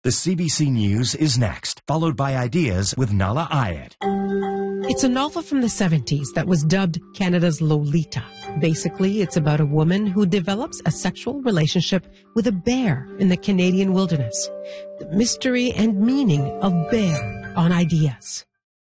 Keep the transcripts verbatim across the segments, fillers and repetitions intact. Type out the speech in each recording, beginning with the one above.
The C B C News is next, followed by Ideas with Nala Ayed. It's a novel from the seventies that was dubbed Canada's Lolita. Basically, it's about a woman who develops a sexual relationship with a bear in the Canadian wilderness. The mystery and meaning of Bear on Ideas.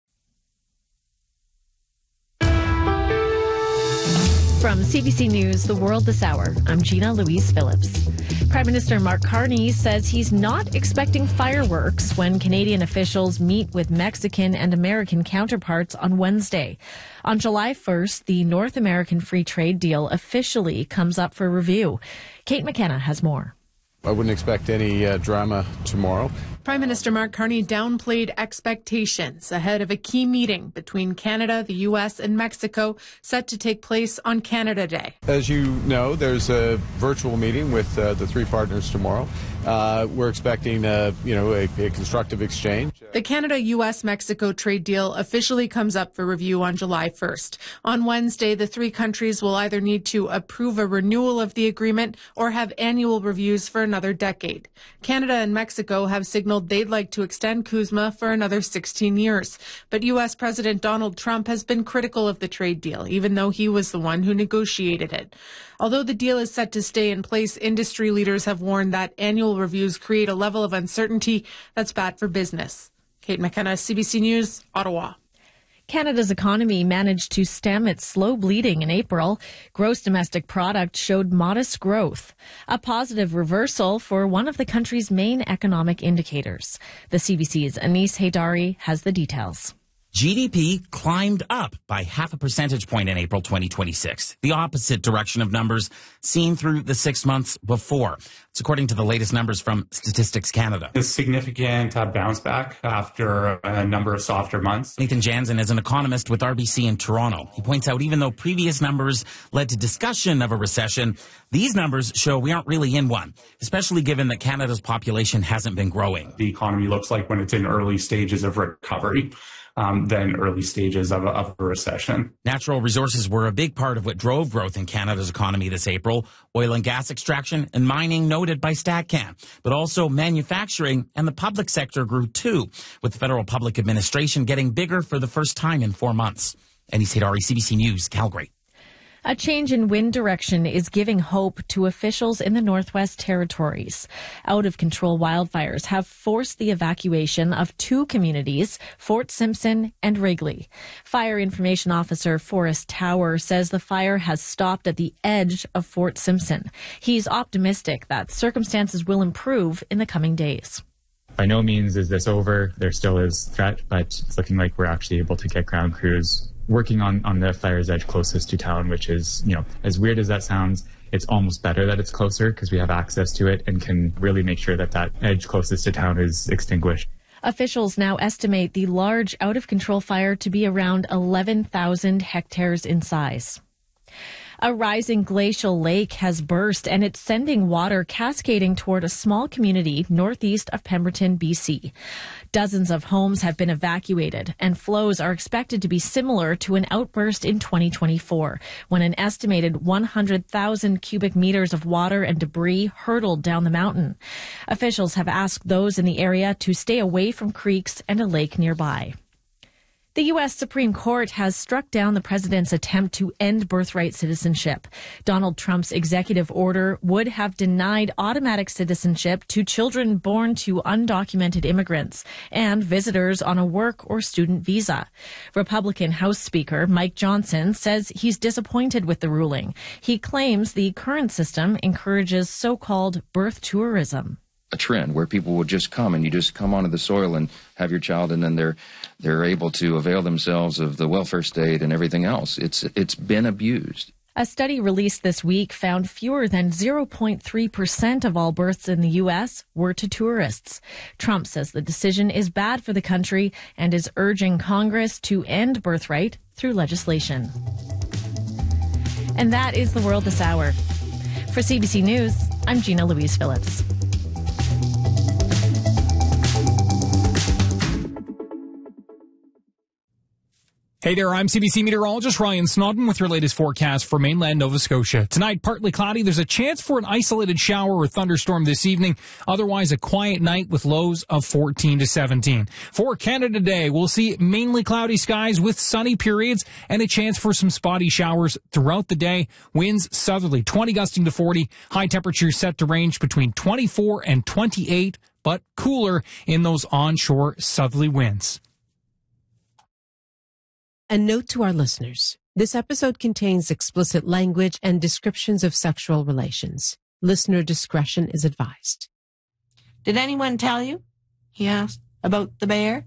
From C B C News, The World This Hour, I'm Gina Louise Phillips. Prime Minister Mark Carney says he's not expecting fireworks when Canadian officials meet with Mexican and American counterparts on Wednesday. On July first, the North American Free Trade Deal officially comes up for review. Kate McKenna has more. I wouldn't expect any uh, drama tomorrow. Prime Minister Mark Carney downplayed expectations ahead of a key meeting between Canada, the U S, and Mexico set to take place on Canada Day. As you know, there's a virtual meeting with uh, the three partners tomorrow. Uh, we're expecting, uh, you know, a, a constructive exchange. The Canada-U S-Mexico trade deal officially comes up for review on July first. On Wednesday, the three countries will either need to approve a renewal of the agreement or have annual reviews for another decade. Canada and Mexico have signaled they'd like to extend CUSMA for another sixteen years. But U S. President Donald Trump has been critical of the trade deal, even though he was the one who negotiated it. Although the deal is set to stay in place, industry leaders have warned that annual reviews create a level of uncertainty that's bad for business. Kate McKenna, C B C News, Ottawa. Canada's economy managed to stem its slow bleeding in April. Gross domestic product showed modest growth, a positive reversal for one of the country's main economic indicators. The C B C's Anis Haydari has the details. G D P climbed up by half a percentage point in April twenty twenty-six, the opposite direction of numbers seen through the six months before. It's according to the latest numbers from Statistics Canada. A significant uh, bounce back after a number of softer months. Nathan Jansen is an economist with R B C in Toronto. He points out even though previous numbers led to discussion of a recession, these numbers show we aren't really in one, especially given that Canada's population hasn't been growing. The economy looks like when it's in early stages of recovery. Um, than early stages of a, of a recession. Natural resources were a big part of what drove growth in Canada's economy this April. Oil and gas extraction and mining noted by StatCan. But also manufacturing and the public sector grew too, with the federal public administration getting bigger for the first time in four months. Anis Haydari, C B C News, Calgary. A change in wind direction is giving hope to officials in the Northwest Territories. Out-of-control wildfires have forced the evacuation of two communities, Fort Simpson and Wrigley. Fire Information Officer Forrest Tower says the fire has stopped at the edge of Fort Simpson. He's optimistic that circumstances will improve in the coming days. By no means is this over. There still is threat, but it's looking like we're actually able to get ground crews working on, on the fire's edge closest to town, which is, you know, as weird as that sounds, it's almost better that it's closer because we have access to it and can really make sure that that edge closest to town is extinguished. Officials now estimate the large out-of-control fire to be around eleven thousand hectares in size. A rising glacial lake has burst and it's sending water cascading toward a small community northeast of Pemberton, B C. Dozens of homes have been evacuated and flows are expected to be similar to an outburst in twenty twenty-four when an estimated one hundred thousand cubic meters of water and debris hurtled down the mountain. Officials have asked those in the area to stay away from creeks and a lake nearby. The U S. Supreme Court has struck down the president's attempt to end birthright citizenship. Donald Trump's executive order would have denied automatic citizenship to children born to undocumented immigrants and visitors on a work or student visa. Republican House Speaker Mike Johnson says he's disappointed with the ruling. He claims the current system encourages so-called birth tourism. A trend where people would just come and you just come onto the soil and have your child and then they're they're able to avail themselves of the welfare state and everything else. It's it's been abused. A study released this week found fewer than zero point three percent of all births in the U S were to tourists. Trump says the decision is bad for the country and is urging Congress to end birthright through legislation. And that is The World This Hour. For C B C News, I'm Gina Louise Phillips. Hey there, I'm C B C meteorologist Ryan Snodden with your latest forecast for mainland Nova Scotia. Tonight, partly cloudy. There's a chance for an isolated shower or thunderstorm this evening. Otherwise, a quiet night with lows of fourteen to seventeen. For Canada Day, we'll see mainly cloudy skies with sunny periods and a chance for some spotty showers throughout the day. Winds southerly, twenty gusting to forty. High temperatures set to range between twenty-four and twenty-eight, but cooler in those onshore southerly winds. A note to our listeners. This episode contains explicit language and descriptions of sexual relations. Listener discretion is advised. Did anyone tell you, he asked, about the bear?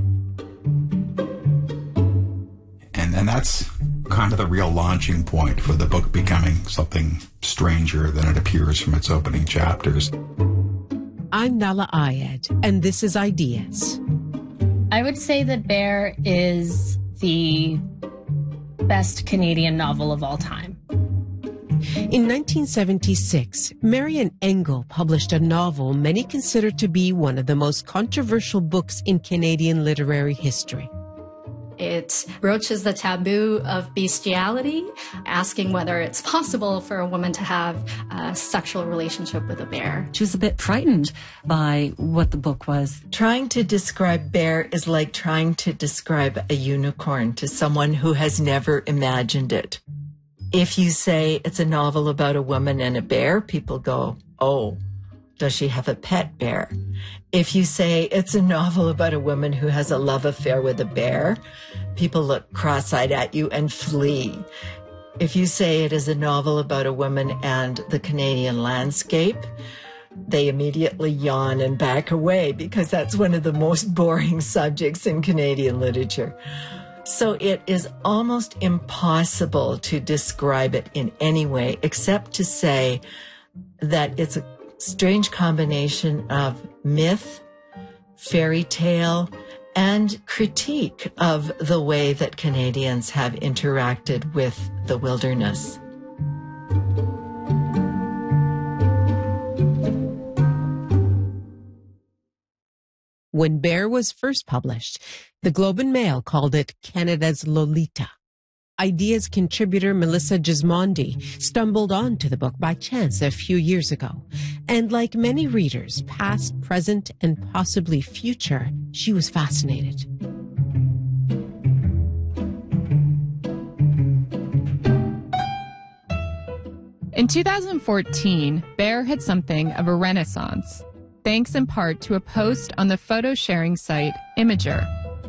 And and that's kind of the real launching point for the book becoming something stranger than it appears from its opening chapters. I'm Nala Ayed, and this is Ideas. I would say that Bear is the best Canadian novel of all time. In nineteen seventy-six, Marian Engel published a novel many consider to be one of the most controversial books in Canadian literary history. It broaches the taboo of bestiality, asking whether it's possible for a woman to have a sexual relationship with a bear. She was a bit frightened by what the book was. Trying to describe bear is like trying to describe a unicorn to someone who has never imagined it. If you say it's a novel about a woman and a bear, people go, oh, does she have a pet bear? If you say it's a novel about a woman who has a love affair with a bear, people look cross-eyed at you and flee. If you say it is a novel about a woman and the Canadian landscape, they immediately yawn and back away because that's one of the most boring subjects in Canadian literature. So it is almost impossible to describe it in any way except to say that it's a strange combination of myth, fairy tale, and critique of the way that Canadians have interacted with the wilderness. When Bear was first published, the Globe and Mail called it Canada's Lolita. Ideas contributor Melissa Gismondi stumbled onto the book by chance a few years ago. And like many readers, past, present, and possibly future, she was fascinated. In two thousand fourteen, Bear had something of a renaissance, thanks in part to a post on the photo sharing site Imager.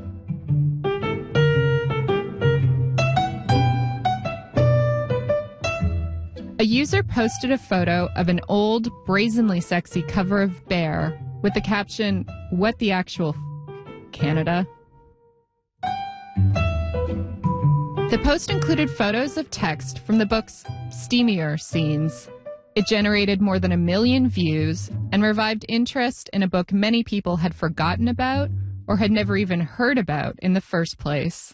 A user posted a photo of an old, brazenly sexy cover of Bear with the caption, "What the actual f- Canada?" The post included photos of text from the book's steamier scenes. It generated more than a million views and revived interest in a book many people had forgotten about or had never even heard about in the first place.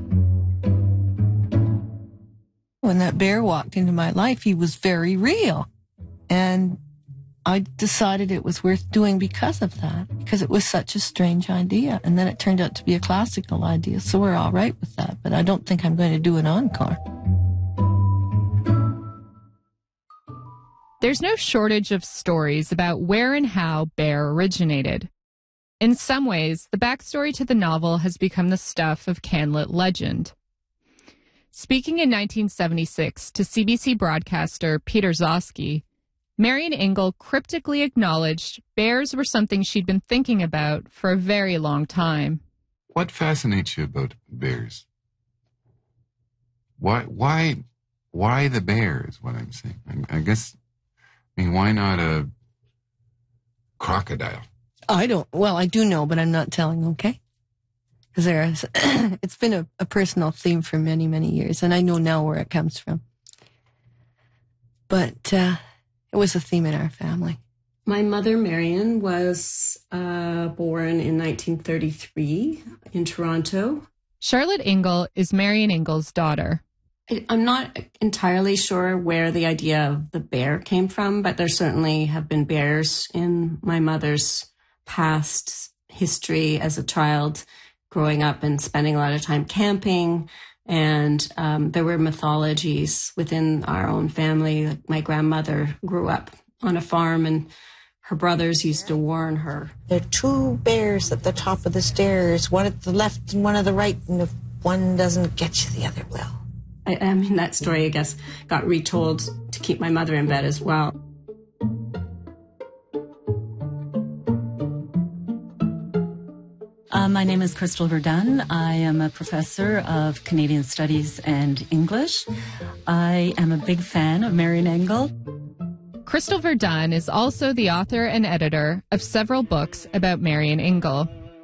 When that bear walked into my life, he was very real. And I decided it was worth doing because of that, because it was such a strange idea. And then it turned out to be a classical idea, so we're all right with that. But I don't think I'm going to do an encore. There's no shortage of stories about where and how Bear originated. In some ways, the backstory to the novel has become the stuff of Canlit legend. Speaking in nineteen seventy-six to C B C broadcaster Peter Zosky, Marian Engel cryptically acknowledged bears were something she'd been thinking about for a very long time. What fascinates you about bears? Why, why, why the bear is what I'm saying. I, I guess, I mean, why not a crocodile? I don't, well, I do know, but I'm not telling, okay? Because there is, it's been a, a personal theme for many, many years, and I know now where it comes from. But uh, it was a theme in our family. My mother, Marian, was uh, born in nineteen thirty-three in Toronto. Charlotte Engel is Marian Engel's daughter. I, I'm not entirely sure where the idea of the bear came from, but there certainly have been bears in my mother's past history as a child. growing up and spending a lot of time camping. And um, there were mythologies within our own family. Like my grandmother grew up on a farm, and her brothers used to warn her. There are two bears at the top of the stairs, one at the left and one at the right, and if one doesn't get you, the other will. I, I mean, that story, I guess, got retold to keep my mother in bed as well. Uh, my name is Crystal Verdun. I am a professor of Canadian Studies and English. I am a big fan of Marian Engel. Crystal Verdun is also the author and editor of several books about Marian Engel.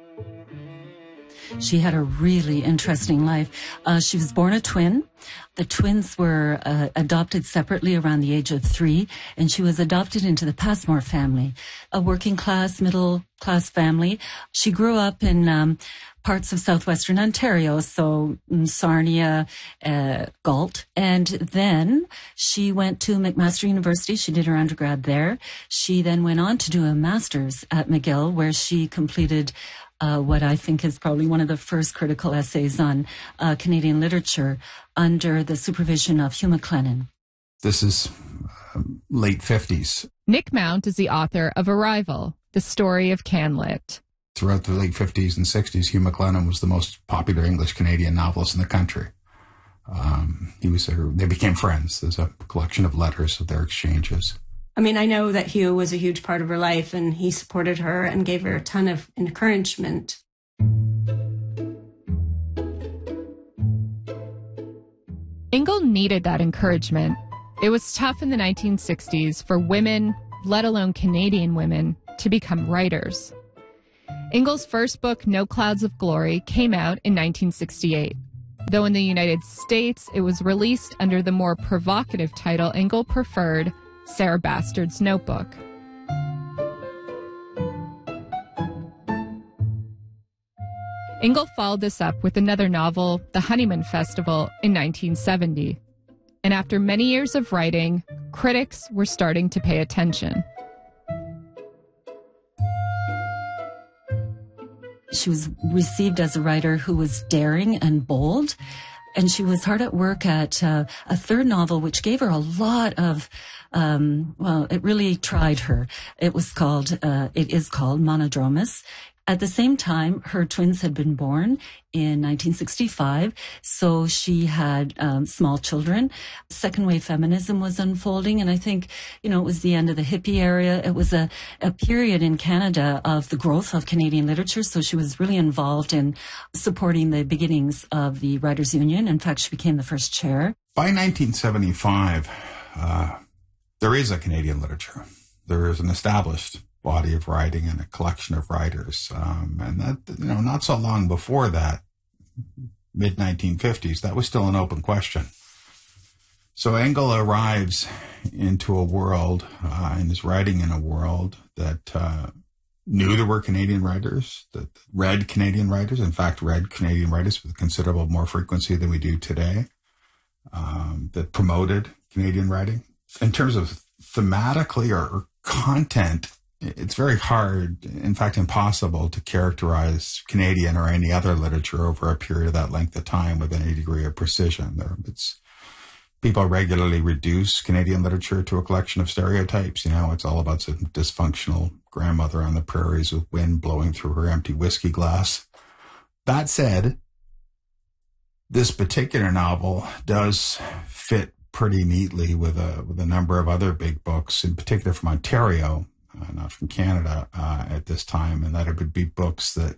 She had a really interesting life. Uh, she was born a twin. The twins were uh, adopted separately around the age of three, and she was adopted into the Passmore family, a working class, middle class family. She grew up in um, parts of southwestern Ontario, so Sarnia, uh, Galt. And then she went to McMaster University. She did her undergrad there. She then went on to do a master's at McGill, where she completed Uh, what I think is probably one of the first critical essays on uh, Canadian literature under the supervision of Hugh McLennan. This is uh, late fifties. Nick Mount is the author of Arrival, the story of CanLit. Throughout the late fifties and sixties, Hugh McLennan was the most popular English-Canadian novelist in the country. Um, he was there, they became friends. There's a collection of letters of their exchanges. I mean, I know that Hugh was a huge part of her life, and he supported her and gave her a ton of encouragement. Engel needed that encouragement. It was tough in the nineteen sixties for women, let alone Canadian women, to become writers. Engel's first book, No Clouds of Glory, came out in nineteen sixty-eight. Though in the United States, it was released under the more provocative title Engel preferred, Sarah Bastard's Notebook. Engel followed this up with another novel, The Honeymoon Festival, in nineteen seventy. And after many years of writing, critics were starting to pay attention. She was received as a writer who was daring and bold. And she was hard at work at uh, a third novel, which gave her a lot of, um, well, it really tried her. It was called, uh, it is called Monodromus. At the same time, her twins had been born in nineteen sixty-five, so she had um, small children. Second wave feminism was unfolding, and I think, you know, it was the end of the hippie era. It was a, a period in Canada of the growth of Canadian literature, so she was really involved in supporting the beginnings of the Writers' Union. In fact, she became the first chair. By nineteen seventy-five, uh, there is a Canadian literature. There is an established body of writing and a collection of writers. Um, and that, you know, not so long before that, mid nineteen fifties, that was still an open question. So Engel arrives into a world uh, and is writing in a world that uh, knew there were Canadian writers, that read Canadian writers, in fact, read Canadian writers with considerable more frequency than we do today, um, that promoted Canadian writing. In terms of thematically or, or content, it's very hard, in fact, impossible to characterize Canadian or any other literature over a period of that length of time with any degree of precision. There, it's, people regularly reduce Canadian literature to a collection of stereotypes. You know, it's all about some dysfunctional grandmother on the prairies with wind blowing through her empty whiskey glass. That said, this particular novel does fit pretty neatly with a, with a number of other big books, in particular from Ontario, Uh, not from Canada uh, at this time, and that it would be books that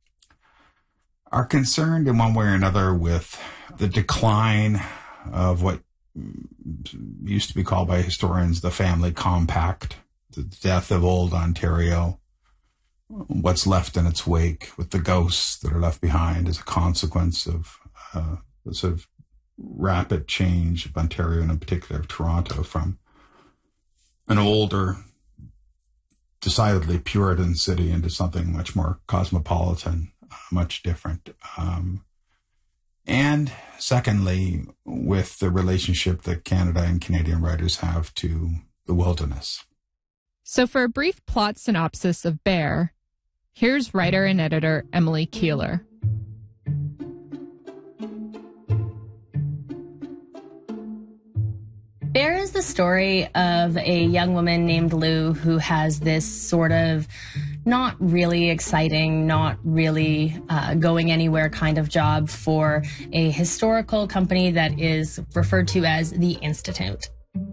are concerned in one way or another with the decline of what used to be called by historians the family compact, the death of old Ontario, what's left in its wake with the ghosts that are left behind as a consequence of uh, the sort of rapid change of Ontario, and in particular of Toronto, from an older, decidedly Puritan city into something much more cosmopolitan, much different. Um, and secondly, with the relationship that Canada and Canadian writers have to the wilderness. So for a brief plot synopsis of Bear, here's writer and editor Emily Keeler. Bear is the story of a young woman named Lou who has this sort of not really exciting, not really uh, going anywhere kind of job for a historical company that is referred to as the Institute.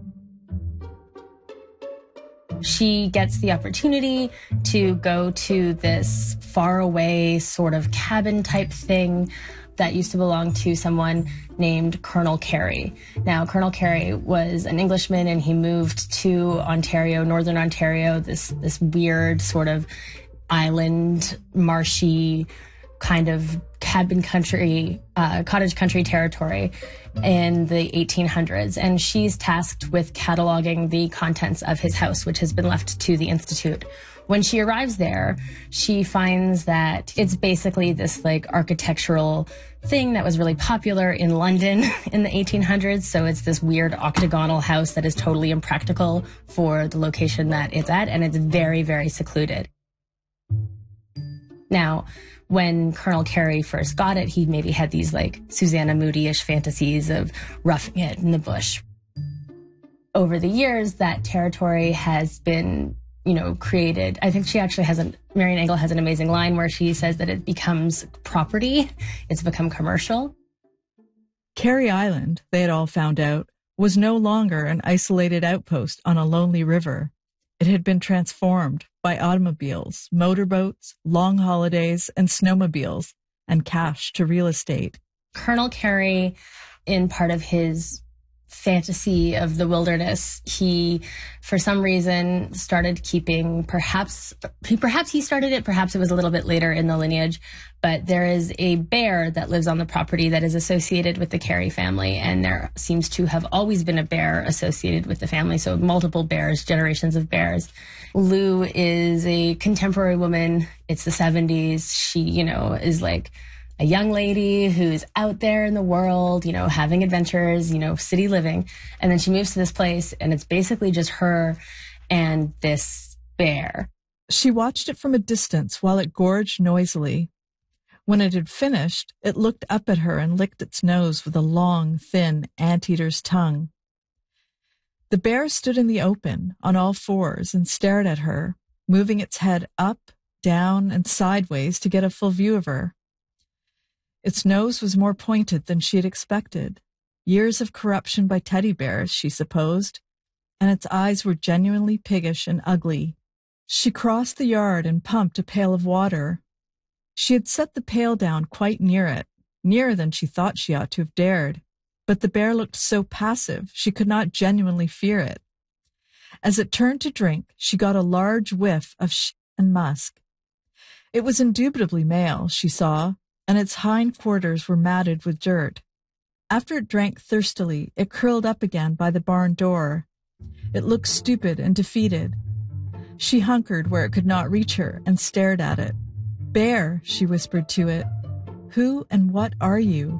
She gets the opportunity to go to this faraway sort of cabin type thing that used to belong to someone named Colonel Carey. Now, Colonel Carey was an Englishman, and he moved to Ontario, Northern Ontario, this, this weird sort of island, marshy kind of cabin country, uh, cottage country territory in the eighteen hundreds. And she's tasked with cataloging the contents of his house, which has been left to the Institute. When she arrives there, she finds that it's basically this like architectural thing that was really popular in London in the eighteen hundreds. So it's this weird octagonal house that is totally impractical for the location that it's at, and it's very, very secluded. Now, when Colonel Carey first got it, he maybe had these like Susanna Moody-ish fantasies of roughing it in the bush. Over the years, that territory has been, you know, created. I think she actually has a, Marian Engel has an amazing line where she says that it becomes property. It's become commercial. Carey Island, they had all found out, was no longer an isolated outpost on a lonely river. It had been transformed by automobiles, motorboats, long holidays, and snowmobiles, and cash to real estate. Colonel Carey, in part of his fantasy of the wilderness, he, for some reason, started keeping, perhaps, perhaps he started it, perhaps it was a little bit later in the lineage, but there is a bear that lives on the property that is associated with the Carey family, and there seems to have always been a bear associated with the family, so multiple bears, generations of bears. Lou is a contemporary woman. It's the seventies. She, you know, is like a young lady who's out there in the world, you know, having adventures, you know, city living. And then she moves to this place, and it's basically just her and this bear. She watched it from a distance while it gorged noisily. When it had finished, it looked up at her and licked its nose with a long, thin anteater's tongue. The bear stood in the open on all fours and stared at her, moving its head up, down, and sideways to get a full view of her. Its nose was more pointed than she had expected. Years of corruption by teddy bears, she supposed, and its eyes were genuinely piggish and ugly. She crossed the yard and pumped a pail of water. She had set the pail down quite near it, nearer than she thought she ought to have dared, but the bear looked so passive she could not genuinely fear it. As it turned to drink, she got a large whiff of shit and musk. It was indubitably male, she saw, and its hind quarters were matted with dirt. After it drank thirstily, it curled up again by the barn door. It looked stupid and defeated. She hunkered where it could not reach her and stared at it. "Bear," she whispered to it, "who and what are you?"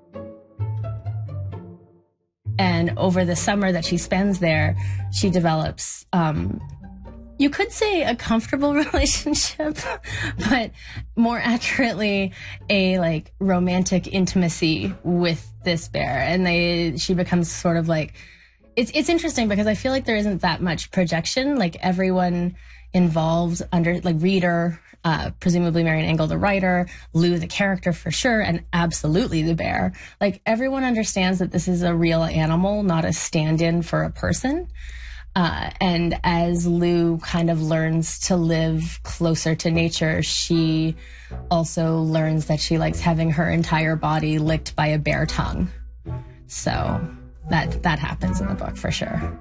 And over the summer that she spends there, she develops, um, you could say a comfortable relationship, but more accurately, a like romantic intimacy with this bear. And they, she becomes sort of like, it's, it's interesting because I feel like there isn't that much projection. Like everyone involved under, like reader, uh, presumably Marian Engel, the writer, Lou, the character for sure, and absolutely the bear. Like everyone understands that this is a real animal, not a stand-in for a person. Uh, and as Lou kind of learns to live closer to nature, she also learns that she likes having her entire body licked by a bear tongue. So that, that happens in the book for sure.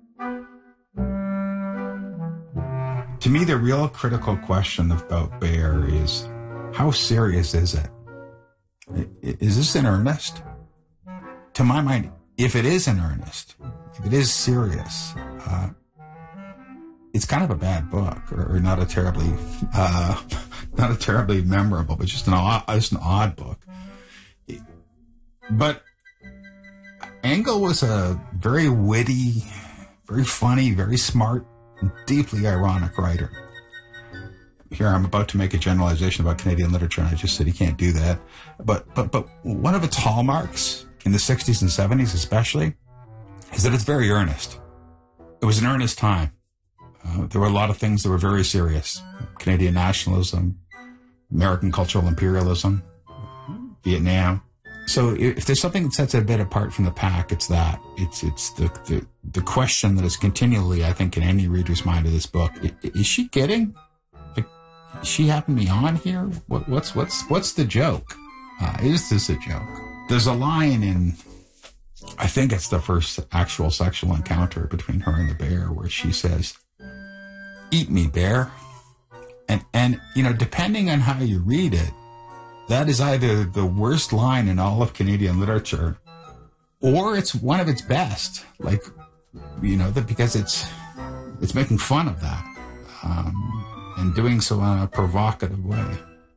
To me, the real critical question about Bear is, how serious is it? Is this in earnest? To my mind, if it is in earnest, if it is serious, uh, it's kind of a bad book, or, or not a terribly, uh, not a terribly memorable, but just an odd, just an odd book. But Engel was a very witty, very funny, very smart, and deeply ironic writer. Here I'm about to make a generalization about Canadian literature, and I just said he can't do that. But but but one of its hallmarks in the sixties and seventies especially is that it's very earnest. It was an earnest time. Uh, there were a lot of things that were very serious. Canadian nationalism, American cultural imperialism, Vietnam. So if there's something that sets it a bit apart from the pack, it's that. It's it's the, the, the question that is continually, I think, in any reader's mind of this book. Is she kidding? Like, is she having me on here? What, what's what's what's the joke? Uh, is this a joke? There's a line in, I think it's the first actual sexual encounter between her and the bear, where she says, "Eat me, bear." And, and you know, depending on how you read it, that is either the worst line in all of Canadian literature, or it's one of its best. Like, you know, that because it's it's making fun of that, um, and doing so in a provocative way.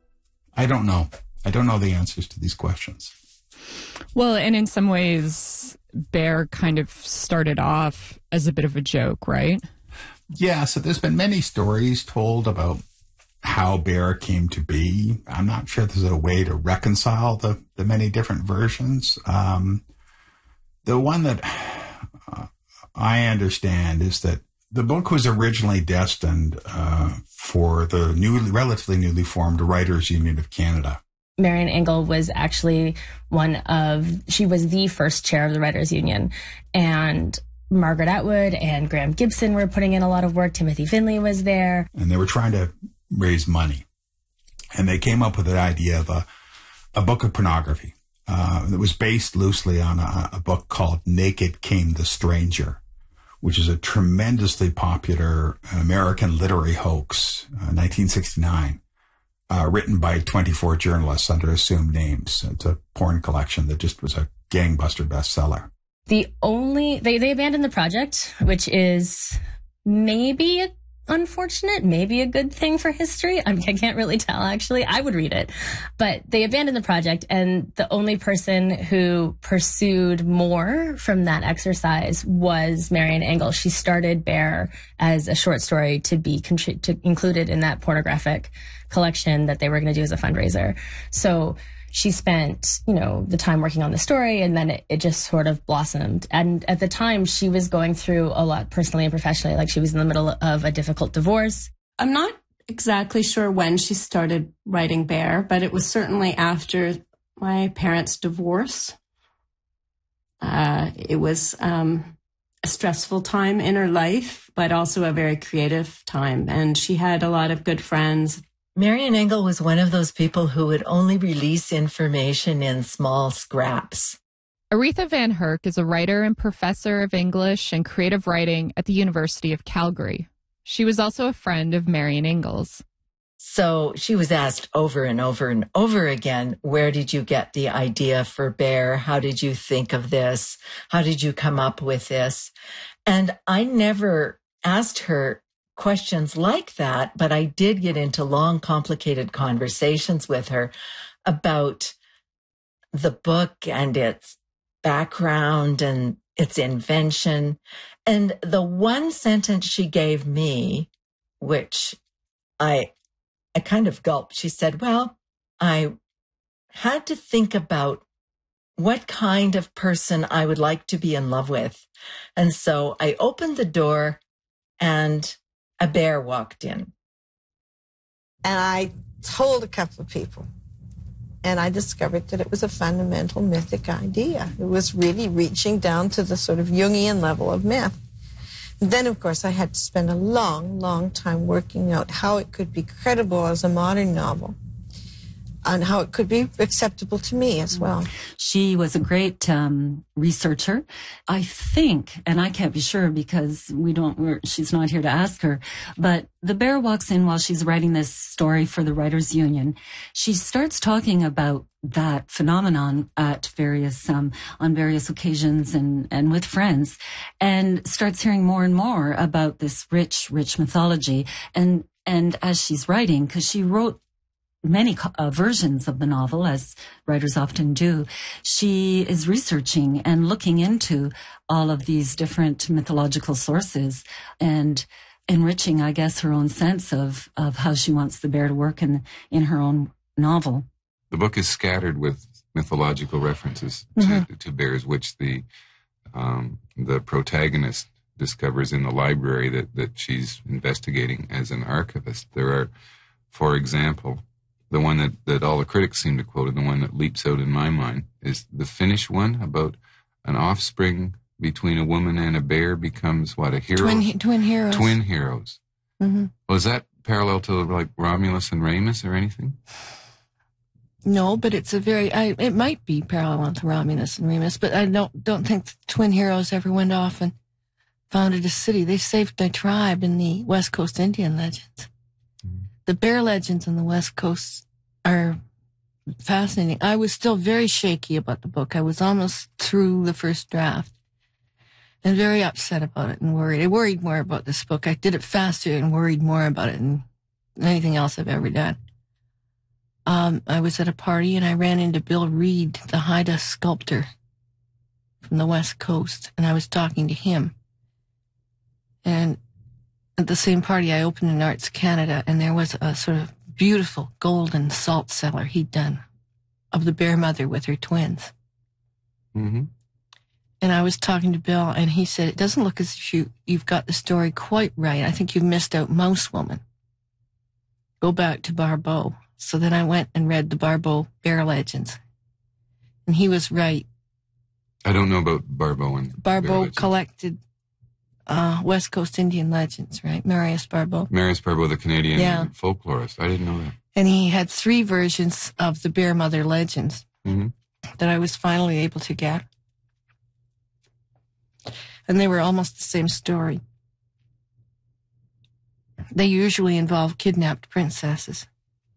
I don't know. I don't know the answers to these questions. Well, and in some ways, Bear kind of started off as a bit of a joke, right? Yeah, so there's been many stories told about how Bear came to be. I'm not sure there's a way to reconcile the, the many different versions. Um, the one that uh, I understand is that the book was originally destined uh, for the newly, relatively newly formed Writers' Union of Canada. Marian Engel was actually one of, she was the first chair of the Writers' Union. And Margaret Atwood and Graham Gibson were putting in a lot of work. Timothy Finley was there. And they were trying to raise money. And they came up with the idea of a, a book of pornography uh, that was based loosely on a, a book called Naked Came the Stranger, which is a tremendously popular American literary hoax, uh, nineteen sixty-nine, uh, written by twenty-four journalists under assumed names. It's a porn collection that just was a gangbuster bestseller. The only, they, they abandoned the project, which is maybe a unfortunate, maybe a good thing for history. I, mean, I can't really tell, actually. I would read it. But they abandoned the project, and the only person who pursued more from that exercise was Marian Engel. She started Bear as a short story to be contri- to included in that pornographic collection that they were going to do as a fundraiser. So she spent, you know, the time working on the story, and then it, it just sort of blossomed. And at the time, she was going through a lot personally and professionally. Like, she was in the middle of a difficult divorce. I'm not exactly sure when she started writing Bear, but it was certainly after my parents' divorce. Uh, it was um, a stressful time in her life, but also a very creative time. And she had a lot of good friends. Marian Engel was one of those people who would only release information in small scraps. Aretha Van Herk is a writer and professor of English and creative writing at the University of Calgary. She was also a friend of Marian Engel's. So she was asked over and over and over again, where did you get the idea for Bear? How did you think of this? How did you come up with this? And I never asked her questions like that, but I did get into long, complicated conversations with her about the book and its background and its invention. And the one sentence she gave me, which I, I kind of gulped, she said, well, I had to think about what kind of person I would like to be in love with. And so I opened the door and a bear walked in. And I told a couple of people, and I discovered that it was a fundamental mythic idea. It was really reaching down to the sort of Jungian level of myth. And then, of course, I had to spend a long, long time working out how it could be credible as a modern novel, and how it could be acceptable to me as well. She was a great um, researcher. I think, and I can't be sure because we don't, we're, she's not here to ask her, but the bear walks in while she's writing this story for the Writers' Union. She starts talking about that phenomenon at various, um, on various occasions and, and with friends, and starts hearing more and more about this rich, rich mythology. And, and as she's writing, because she wrote many uh, versions of the novel, as writers often do, she is researching and looking into all of these different mythological sources and enriching, I guess, her own sense of, of how she wants the bear to work in, in her own novel. The book is scattered with mythological references to, mm-hmm. to bears, which the um, the protagonist discovers in the library that, that she's investigating as an archivist. There are, for example, the one that, that all the critics seem to quote, and the one that leaps out in my mind, is the Finnish one about an offspring between a woman and a bear becomes, what, a hero? Twin, twin heroes. Twin heroes. Mm-hmm. Well, is that parallel to, like, Romulus and Remus or anything? No, but it's a very, I, it might be parallel to Romulus and Remus, but I don't, don't think the twin heroes ever went off and founded a city. They saved their tribe in the West Coast Indian legends. Mm-hmm. The bear legends on the West Coast are fascinating. I was still very shaky about the book. I was almost through the first draft and very upset about it and worried. I worried more about this book. I did it faster and worried more about it than anything else I've ever done. Um, I was at a party and I ran into Bill Reed, the Haida sculptor from the West Coast, and I was talking to him. And at the same party, I opened an Arts Canada, and there was a sort of beautiful golden salt cellar he'd done of the bear mother with her twins. Mm-hmm. And I was talking to Bill, and he said, it doesn't look as if you, you've got the story quite right. I think you've missed out Mouse Woman. Go back to Barbeau. So then I went and read the Barbeau Bear Legends. And he was right. I don't know about Barbeau and Barbeau collected uh, West Coast Indian legends, right? Marius Barbeau. Marius Barbeau, the Canadian yeah. folklorist. I didn't know that. And he had three versions of the Bear Mother legends mm-hmm. that I was finally able to get. And they were almost the same story. They usually involve kidnapped princesses.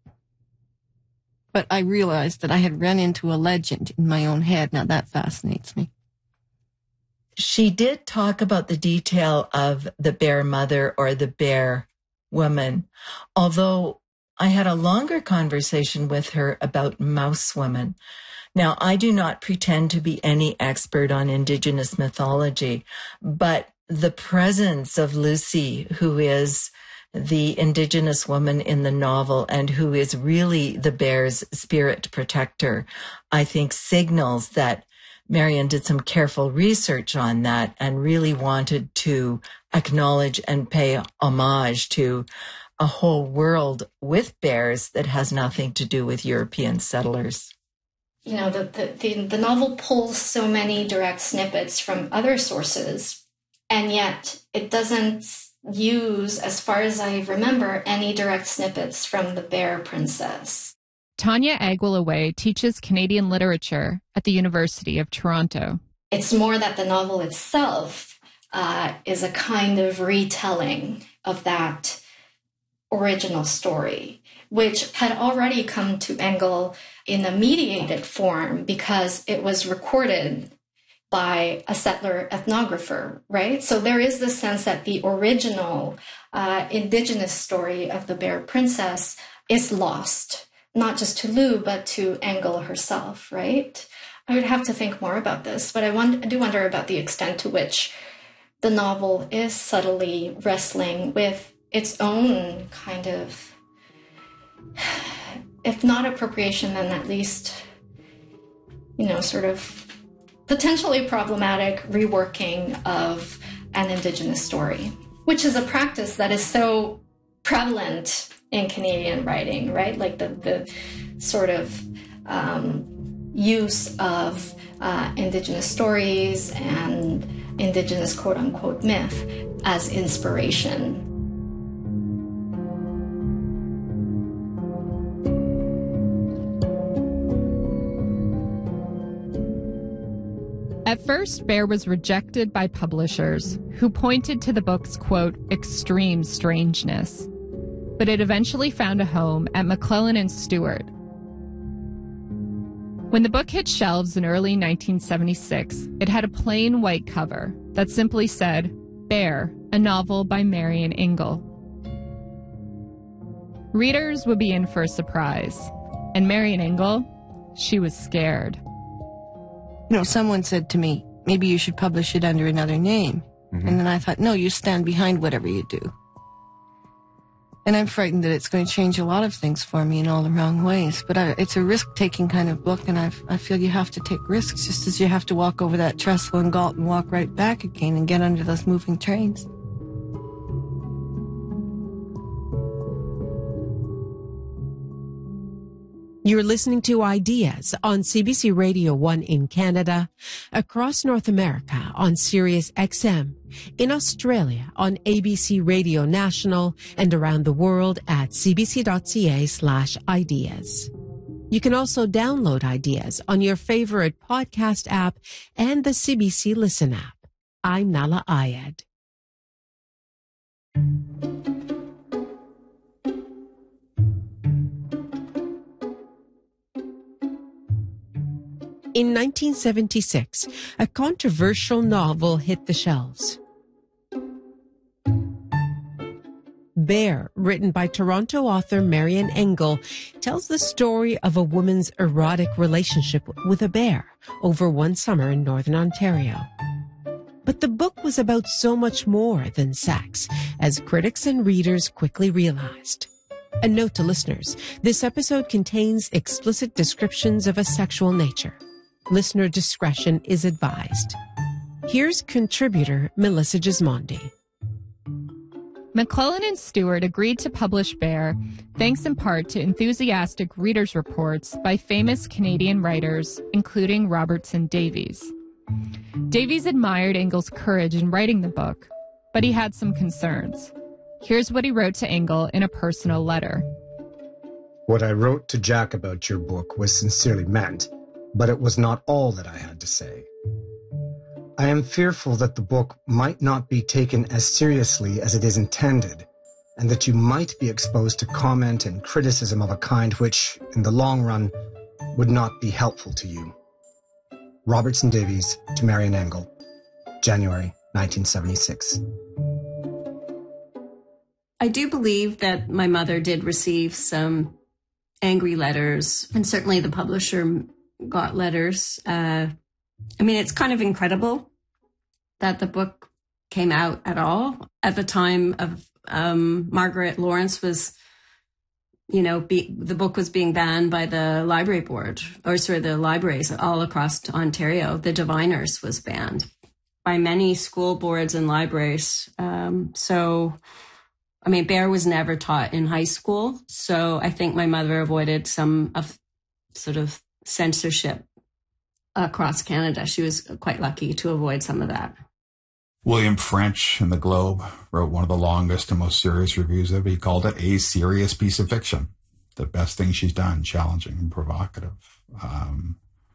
But I realized that I had run into a legend in my own head. Now that fascinates me. She did talk about the detail of the bear mother or the bear woman, although I had a longer conversation with her about Mouse Woman. Now, I do not pretend to be any expert on Indigenous mythology, but the presence of Lucy, who is the Indigenous woman in the novel and who is really the bear's spirit protector, I think signals that Marion did some careful research on that and really wanted to acknowledge and pay homage to a whole world with bears that has nothing to do with European settlers. You know, the, the, the, the novel pulls so many direct snippets from other sources, and yet it doesn't use, as far as I remember, any direct snippets from the Bear Princess. Tanya Aguilaway teaches Canadian literature at the University of Toronto. It's more that the novel itself uh, is a kind of retelling of that original story, which had already come to Engel in a mediated form because it was recorded by a settler ethnographer, right? So there is the sense that the original uh, Indigenous story of the Bear Princess is lost, not just to Lou, but to Engel herself, right? I would have to think more about this, but I, wonder, I do wonder about the extent to which the novel is subtly wrestling with its own kind of, if not appropriation, then at least, you know, sort of potentially problematic reworking of an Indigenous story, which is a practice that is so prevalent in Canadian writing, right? Like the, the sort of um, use of uh, Indigenous stories and Indigenous quote-unquote myth as inspiration. At first, Bear was rejected by publishers who pointed to the book's, quote, extreme strangeness. But it eventually found a home at McClellan and Stewart. When the book hit shelves in early nineteen seventy-six, it had a plain white cover that simply said, Bear, a novel by Marion Engel. Readers would be in for a surprise. And Marion Engel, she was scared. You know, someone said to me, maybe you should publish it under another name. Mm-hmm. And then I thought, no, you stand behind whatever you do. And I'm frightened that it's going to change a lot of things for me in all the wrong ways. But I, it's a risk-taking kind of book, and I've, I feel you have to take risks, just as you have to walk over that trestle in Galt and walk right back again and get under those moving trains. You're listening to Ideas on C B C Radio one in Canada, across North America on Sirius X M, in Australia on A B C Radio National, and around the world at cbc.ca slash ideas. You can also download Ideas on your favorite podcast app and the C B C Listen app. I'm Nala Ayed. In nineteen seventy-six, a controversial novel hit the shelves. Bear, written by Toronto author Marian Engel, tells the story of a woman's erotic relationship with a bear over one summer in Northern Ontario. But the book was about so much more than sex, as critics and readers quickly realized. A note to listeners, this episode contains explicit descriptions of a sexual nature. Listener discretion is advised. Here's contributor Melissa Gismondi. McClellan and Stewart agreed to publish Bear, thanks in part to enthusiastic readers' reports by famous Canadian writers, including Robertson Davies. Davies admired Engel's courage in writing the book, but he had some concerns. Here's what he wrote to Engel in a personal letter. What I wrote to Jack about your book was sincerely meant, but it was not all that I had to say. I am fearful that the book might not be taken as seriously as it is intended, and that you might be exposed to comment and criticism of a kind which, in the long run, would not be helpful to you. Robertson Davies to Marian Engel, January nineteen seventy-six. I do believe that my mother did receive some angry letters, and certainly the publisher got letters. Uh, I mean, it's kind of incredible that the book came out at all. At the time of um, Margaret Lawrence was, you know, be, the book was being banned by the library board, or sorry, the libraries all across Ontario. The Diviners was banned by many school boards and libraries. Um, so, I mean, Bear was never taught in high school. So I think my mother avoided some of sort of censorship across Canada. She was quite lucky to avoid some of that. William French in the Globe wrote one of the longest and most serious reviews of it. He called it a serious piece of fiction. The best thing she's done, challenging and provocative. Um,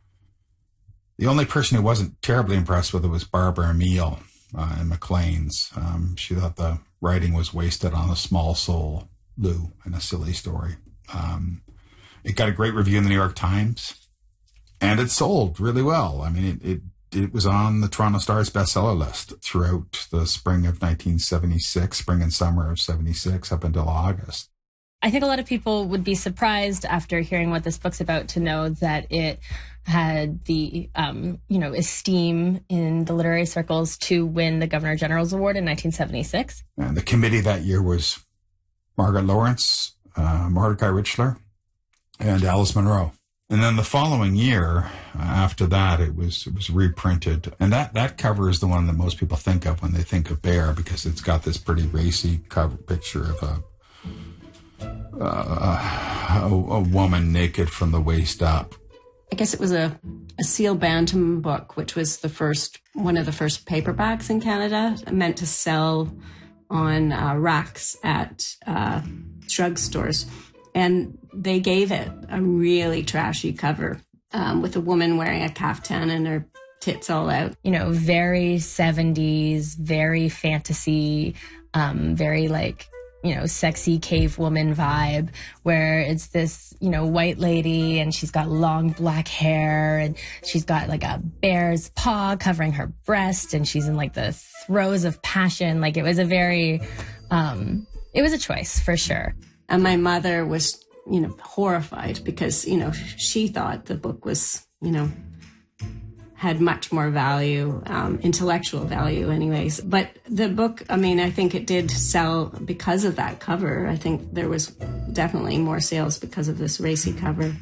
the only person who wasn't terribly impressed with it was Barbara Emile uh, in Maclean's. Um, she thought the writing was wasted on a small soul, Lou, and a silly story. Um, it got a great review in the New York Times. And it sold really well. I mean, it, it it was on the Toronto Star's bestseller list throughout the spring of nineteen seventy-six, spring and summer of seventy-six, up until August. I think a lot of people would be surprised after hearing what this book's about to know that it had the, um, you know, esteem in the literary circles to win the Governor General's Award in nineteen seventy-six. And the committee that year was Margaret Lawrence, uh, Mordecai Richler, and Alice Munro. And then the following year, uh, after that, it was it was reprinted. And that, that cover is the one that most people think of when they think of Bear, because it's got this pretty racy cover picture of a, uh, a, a woman naked from the waist up. I guess it was a, a Seal Bantam book, which was the first one of the first paperbacks in Canada, meant to sell on uh, racks at uh, drugstores. And they gave it a really trashy cover um, with a woman wearing a caftan and her tits all out. You know, very seventies, very fantasy, um, very like, you know, sexy cave woman vibe, where it's this, you know, white lady and she's got long black hair and she's got like a bear's paw covering her breast and she's in like the throes of passion. Like it was a very, um, it was a choice for sure. And my mother was, you know, horrified because, you know, she thought the book was, you know, had much more value, um, intellectual value anyways. But the book, I mean, I think it did sell because of that cover. I think there was definitely more sales because of this racy cover.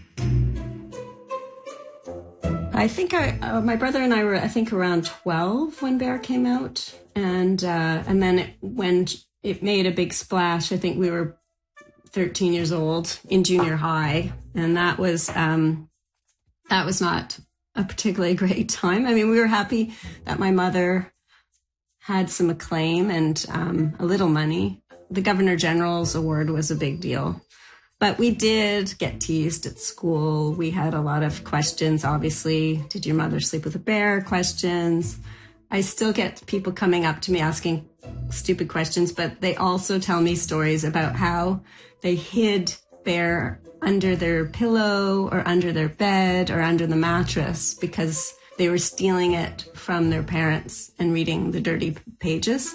I think I, uh, my brother and I were, I think, around twelve when Bear came out. And uh, and then it, when it made a big splash, I think we were thirteen years old in junior high. And that was, um, that was not a particularly great time. I mean, we were happy that my mother had some acclaim and um, a little money. The Governor General's Award was a big deal. But we did get teased at school. We had a lot of questions, obviously. Did your mother sleep with a bear? Questions. I still get people coming up to me asking stupid questions, but they also tell me stories about how they hid Bear under their pillow or under their bed or under the mattress because they were stealing it from their parents and reading the dirty pages.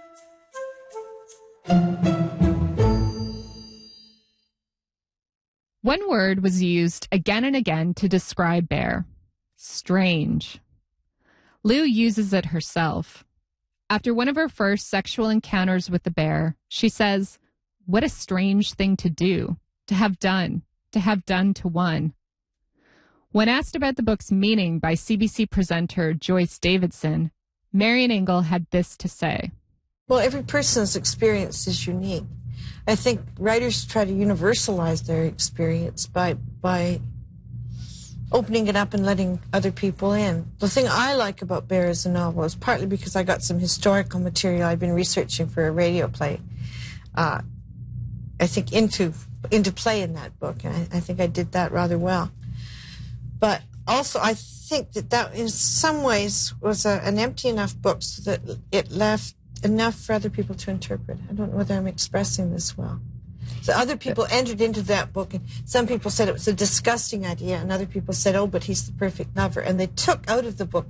One word was used again and again to describe Bear: strange. Lou uses it herself. After one of her first sexual encounters with the bear, she says, "What a strange thing to do. To have done, to have done to one." When asked about the book's meaning by C B C presenter Joyce Davidson, Marian Engel had this to say. Well, every person's experience is unique. I think writers try to universalize their experience by by opening it up and letting other people in. The thing I like about Bear as a novel is partly because I got some historical material I've been researching for a radio play, uh, I think, into into play in that book, and I, I think I did that rather well. But also, I think that that in some ways was a, an empty enough book so that it left enough for other people to interpret. I don't know whether I'm expressing this well. So other people entered into that book, and some people said it was a disgusting idea, and other people said, oh, but he's the perfect lover. And they took out of the book